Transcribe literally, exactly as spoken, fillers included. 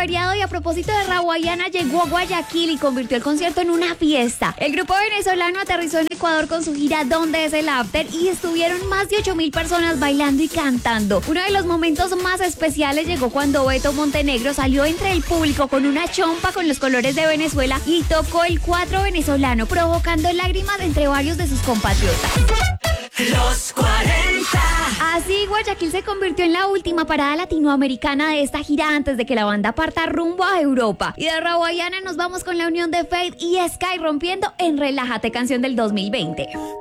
feriado y a propósito de Rawayana llegó a Guayaquil y convirtió el concierto en una fiesta. El grupo venezolano aterrizó en Ecuador con su gira ¿Dónde es el After? Y estuvieron más de ocho mil personas bailando y cantando. Uno de los momentos más especiales llegó cuando Beto Montenegro salió entre el público con una chompa con los colores de Venezuela y tocó el cuatro venezolano, provocando lágrimas entre varios de sus compatriotas. Los cuarenta. Así, Guayaquil se convirtió en la última parada latinoamericana de esta gira antes de que la banda parta rumbo a Europa. Y de Rawayana nos vamos con la unión de Feid y Sky rompiendo en Relájate, canción del dos mil veinte.